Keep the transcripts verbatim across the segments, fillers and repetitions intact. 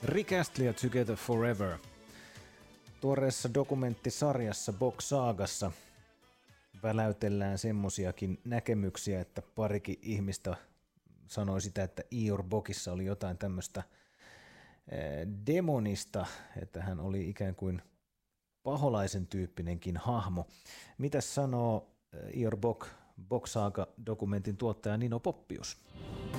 Rick Astley Together Forever. Tuoreessa dokumenttisarjassa Bog Saagassa väläytellään semmosiakin näkemyksiä, että parikin ihmistä sanoi sitä, että Eeyore Bogissa oli jotain tämmöistä demonista, että hän oli ikään kuin paholaisen tyyppinenkin hahmo. Mitäs sanoo Eeyore Bog, Bog Saaga-dokumentin tuottaja Nino Poppius?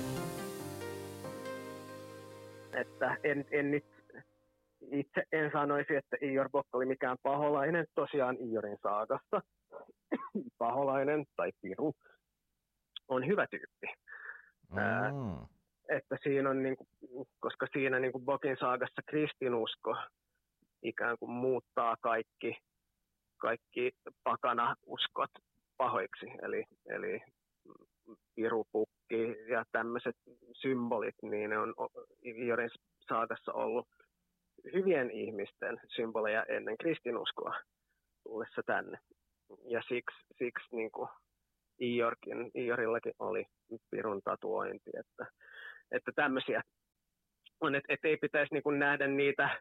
Että en, en nyt itse en sanoisi, että Eeyore Bog oli mikään paholainen. Tosiaan Eeyoren saagassa paholainen tai piru on hyvä tyyppi. Mm. Ää, että siinä on, niin kuin, koska siinä niin kuin Bogin saagassa kristinusko ikään kuin muuttaa kaikki, kaikki pakanauskot pahoiksi. Eli, eli pirupukki ja tämmöiset symbolit, niin ne on Eeyoren saagassa ollut hyvien ihmisten symboleja ennen kristinuskoa tullessa tänne. Ja siksi, siksi niin kuin Eeyorekin, Eeyorillakin oli pirun tatuointi, että, että tämmöisiä on, että, että ei pitäisi niin kuin nähdä niitä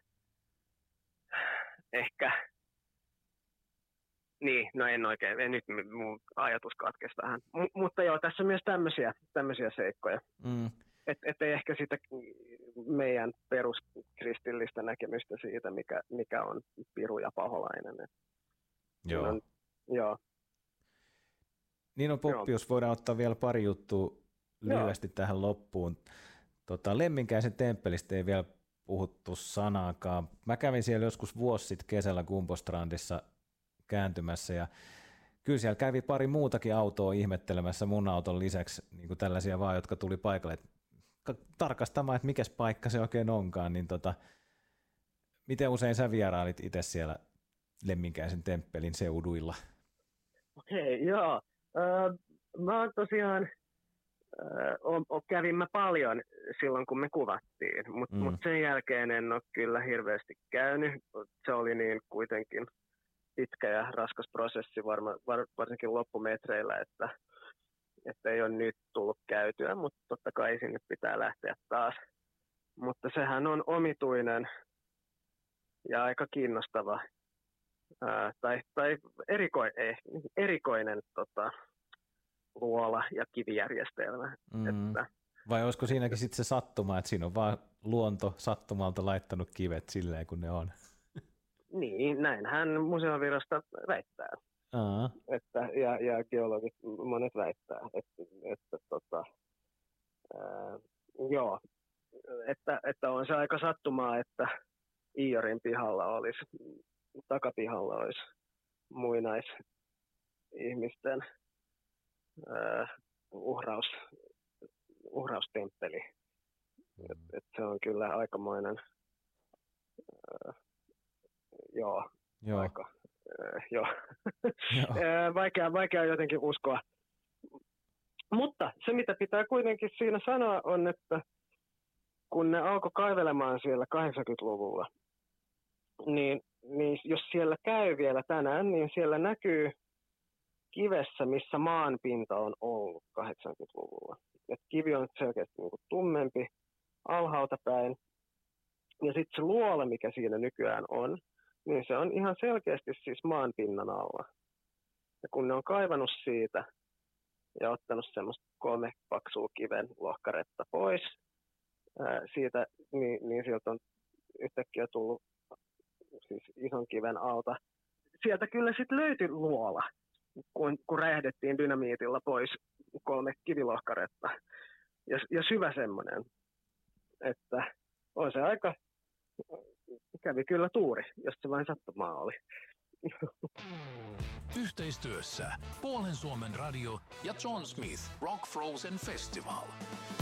ehkä, niin, no en oikein, en nyt mun ajatus katkesi vähän, M- mutta joo, tässä on myös tämmöisiä, tämmöisiä seikkoja. Mm. Että et ei ehkä sitä meidän peruskristillistä näkemystä siitä, mikä, mikä on piru ja paholainen. Joo. On, joo. Nino Poppius, voidaan ottaa vielä pari juttua lyhyesti joo. tähän loppuun. Tota, Lemminkäisen temppelistä ei vielä puhuttu sanaakaan. Mä kävin siellä joskus vuosi sitten kesällä Gumbostrandissa kääntymässä ja kyllä siellä kävi pari muutakin autoa ihmettelemässä mun auton lisäksi, niin kuin tällaisia vaan, jotka tuli paikalle tarkastamaan, että mikäs paikka se oikein onkaan. Niin tota, miten usein sä vierailit itse siellä Lemminkäisen temppelin seuduilla? Okei, okay, joo. Öö, mä oon tosiaan, öö, kävin mä paljon silloin, kun me kuvattiin, mutta mm. mut sen jälkeen en ole kyllä hirveästi käynyt. Se oli niin kuitenkin pitkä ja raskas prosessi varma, var, varsinkin loppumetreillä, että, että ei ole nyt tullut käytyä, mutta totta kai sinne pitää lähteä taas. Mutta sehän on omituinen ja aika kiinnostava ää, tai, tai eriko, ei, erikoinen tota, luola ja kivijärjestelmä. Mm. Että, vai olisiko siinäkin sitten se sattuma, että siinä on vaan luonto sattumalta laittanut kivet silleen, kun ne on? Niin, näinhän museovirasto väittää. Että, ja, ja geologit monet väittää, että, että, tota, ää, joo, että, että on se aika sattumaa, että Eeyoren pihalla olisi, takapihalla olisi muinaisihmisten ää, uhraus, uhraustemppeli. Mm. Et, et se on kyllä aikamoinen... Ää, Joo, joo. aika, äh, joo. joo. vaikea, vaikea jotenkin uskoa. Mutta se, mitä pitää kuitenkin siinä sanoa, on, että kun ne alkoi kaivelemaan siellä kahdeksankymmentäluvulla, niin, niin jos siellä käy vielä tänään, niin siellä näkyy kivessä, missä maanpinta on ollut kahdeksankymmentäluvulla. Et kivi on selkeästi niin kuin tummempi alhaalta päin. Ja sitten se luola, mikä siinä nykyään on, niin se on ihan selkeästi siis maanpinnan alla. Ja kun ne on kaivannut siitä ja ottanut semmoista kolme paksua kiven lohkaretta pois ää, siitä, niin, niin sieltä on yhtäkkiä tullut siis ison kiven alta. Sieltä kyllä sitten löytyi luola, kun, kun räjähdettiin dynamiitilla pois kolme kivilohkaretta. Ja, ja syvä semmoinen, että on se aika... Kävi kyllä tuuri, jos se vain sattumaa oli. Yhteistyössä Puolen Suomen radio ja John Smith Rock Frozen Festival.